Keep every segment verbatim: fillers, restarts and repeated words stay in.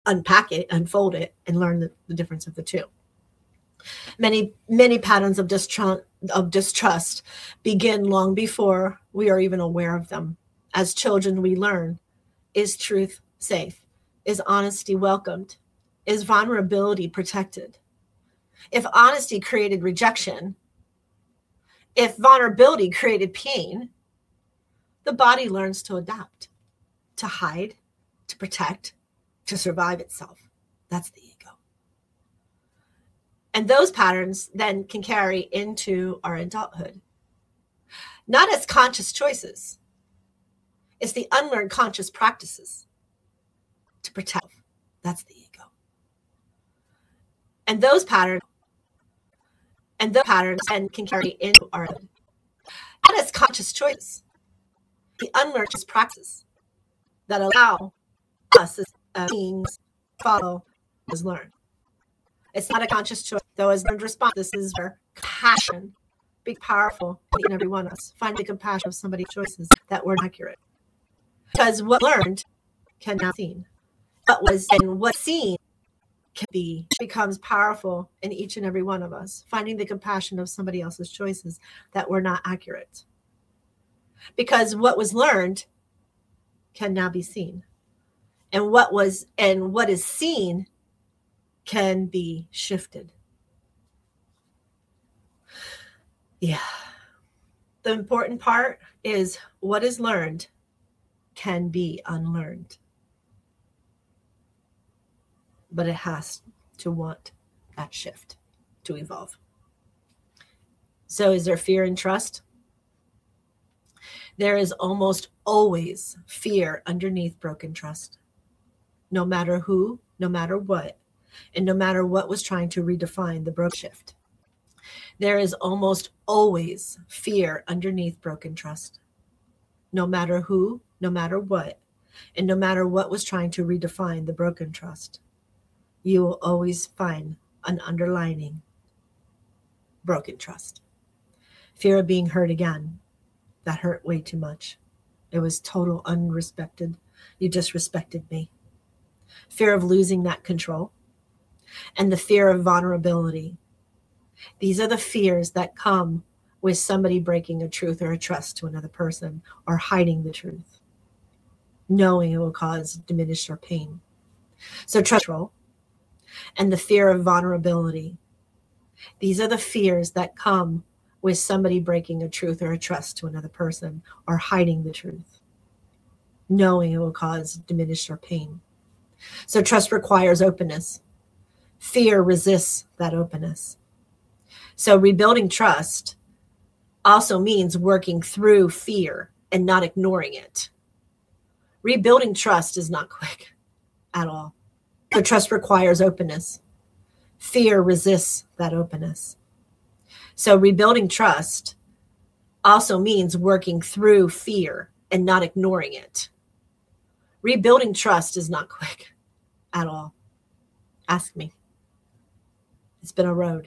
unpack it, unfold it, and learn the, the difference of the two. Many, many patterns of distrust, of distrust begin long before we are even aware of them. As children, we learn, is truth safe? Is honesty welcomed? Is vulnerability protected? If honesty created rejection, if vulnerability created pain, the body learns to adapt, to hide, to protect, to survive itself. That's the ego. And those patterns then can carry into our adulthood. Not as conscious choices. It's the unlearned conscious practices to protect. That's the ego. And those patterns, and those patterns then can carry into our adulthood. Not as conscious choices. The unlearned conscious practices that allow us as uh, beings to follow as learned. It's not a conscious choice, though, as learned response. This is where compassion be powerful in each and every one of us. Find the compassion of somebody's choices that were accurate. Because what learned can now be seen. What was and what's seen can be becomes powerful in each and every one of us. Finding the compassion of somebody else's choices that were not accurate. Because what was learned can now be seen. And what was and what is seen can be shifted. Yeah. The important part is what is learned can be unlearned. But it has to want that shift to evolve. So is there fear and trust? There is almost always fear underneath broken trust. No matter who, no matter what, and no matter what was trying to redefine the broken shift. There is almost always fear underneath broken trust. No matter who, no matter what, and no matter what was trying to redefine the broken trust, you will always find an underlining broken trust. Fear of being hurt again. That hurt way too much. It was total unrespected. You disrespected me. Fear of losing that control. And the fear of vulnerability. These are the fears that come with somebody breaking a truth or a trust to another person or hiding the truth, knowing it will cause diminished or pain. So trust control and the fear of vulnerability. These are the fears that come with somebody breaking a truth or a trust to another person or hiding the truth, knowing it will cause diminished or pain. So trust requires openness. Fear resists that openness. So rebuilding trust also means working through fear and not ignoring it. Rebuilding trust is not quick at all. So trust requires openness. Fear resists that openness. So rebuilding trust also means working through fear and not ignoring it. Rebuilding trust is not quick at all. Ask me. It's been a road.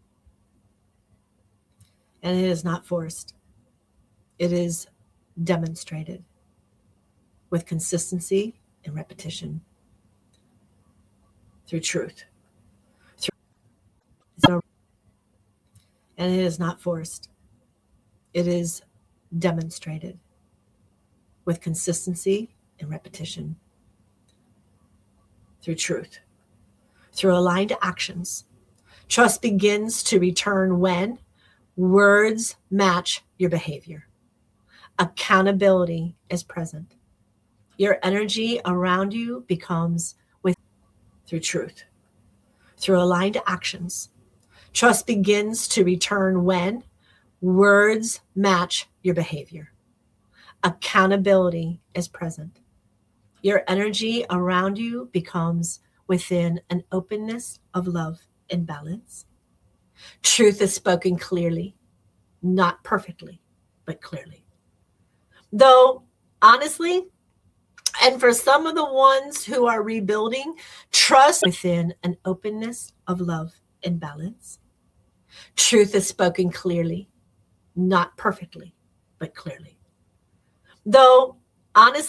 And it is not forced. It is demonstrated with consistency and repetition through truth. Through and it is not forced. It is demonstrated with consistency and repetition through truth. Through aligned actions. Trust begins to return when words match your behavior. Accountability is present. Your energy around you becomes with through truth. Through aligned actions. Trust begins to return when words match your behavior. Accountability is present. Your energy around you becomes within an openness of love and balance. Truth is spoken clearly, not perfectly, but clearly. Though, honestly, and for some of the ones who are rebuilding, trust within an openness of love and balance. Truth is spoken clearly, not perfectly, but clearly. Though, honestly,